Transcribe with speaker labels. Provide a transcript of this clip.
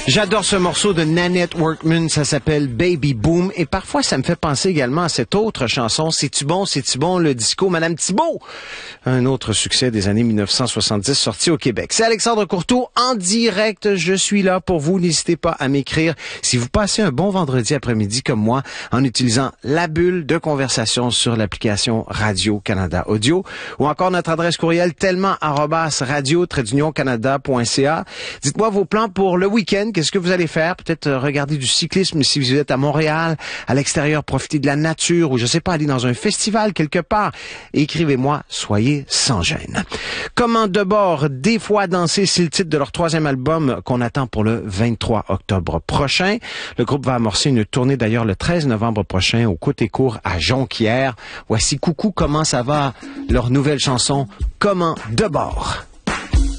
Speaker 1: J'adore ce morceau de Nanette Workman, ça s'appelle Baby Boom, et parfois ça me fait penser également à cette autre chanson, C'est-tu bon, le disco, Madame Thibault? Un autre succès des années 1970 sorti au Québec. C'est Alexandre Courteau en direct, je suis là pour vous, n'hésitez pas à m'écrire si vous passez un bon vendredi après-midi comme moi en utilisant la bulle de conversation sur l'application Radio-Canada Audio ou encore notre adresse courriel tellement@radio-canada.ca. Dites-moi vos plans pour le week-end. Qu'est-ce que vous allez faire? Peut-être regarder du cyclisme si vous êtes à Montréal, à l'extérieur, profiter de la nature ou je sais pas, aller dans un festival quelque part. Écrivez-moi, soyez sans gêne. Comment de bord, des fois danser, c'est le titre de leur 3e album qu'on attend pour le 23 octobre prochain. Le groupe va amorcer une tournée d'ailleurs le 13 novembre prochain au Côté-Court à Jonquière. Voici Coucou, comment ça va? Leur nouvelle chanson, Comment de bord.